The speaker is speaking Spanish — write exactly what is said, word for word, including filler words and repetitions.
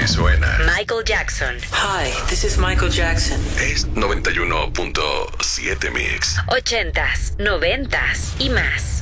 Así suena Michael Jackson. Hi, this is Michael Jackson. Es noventa y uno punto siete Mix. Ochentas, noventas y más.